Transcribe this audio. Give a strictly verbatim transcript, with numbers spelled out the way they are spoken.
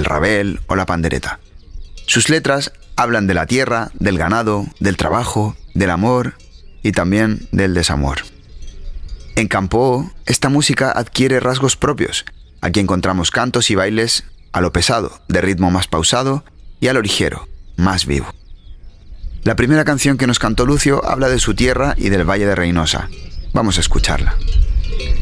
rabel o la pandereta. Sus letras hablan de la tierra, del ganado, del trabajo, del amor y también del desamor. En Campoó, esta música adquiere rasgos propios. Aquí encontramos cantos y bailes a lo pesado, de ritmo más pausado, y a lo ligero, más vivo. La primera canción que nos cantó Lucio habla de su tierra y del Valle de Reinosa. Vamos a escucharla.